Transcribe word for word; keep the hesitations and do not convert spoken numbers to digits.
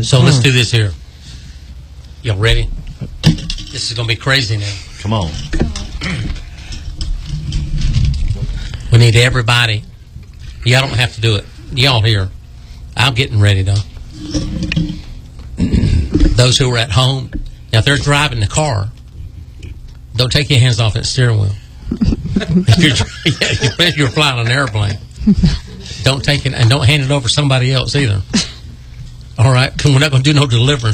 So let's do this here. Y'all ready? This is going to be crazy now. Come on. We need everybody. Y'all don't have to do it. Y'all here. I'm getting ready, though. Those who are at home, now if they're driving the car, don't take your hands off that steering wheel. If you're, yeah, if you're flying an airplane, don't take it, and don't hand it over to somebody else either. All right? Because we're not going to do no deliverance